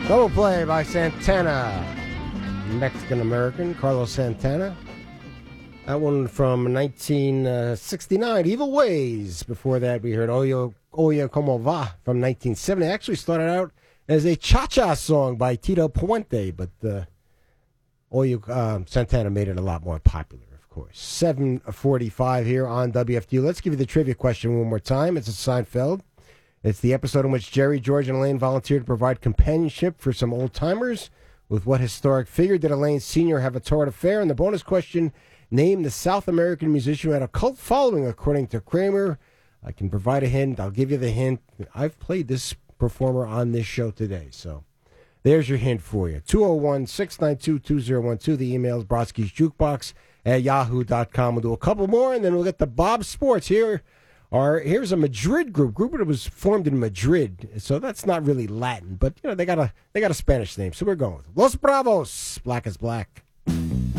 Double play by Santana, Mexican-American, Carlos Santana. That one from 1969, Evil Ways. Before that, we heard Oye Como Va from 1970. It actually started out as a cha-cha song by Tito Puente, but Santana made it a lot more popular, of course. 7:45 here on WFDU. Let's give you the trivia question one more time. It's a Seinfeld. It's the episode in which Jerry, George, and Elaine volunteered to provide companionship for some old-timers. With what historic figure did Elaine Sr. have a torrid affair? And the bonus question, name the South American musician who had a cult following, according to Kramer. I can provide a hint. I'll give you the hint. I've played this performer on this show today, so there's your hint for you. 201-692-2012. The email is Brodsky's Jukebox at yahoo.com. We'll do a couple more, and then we'll get to Bob Sports here. Here's a Madrid group that was formed in Madrid, so that's not really Latin, but they got a Spanish name, so we're going with Los Bravos, Black is Black.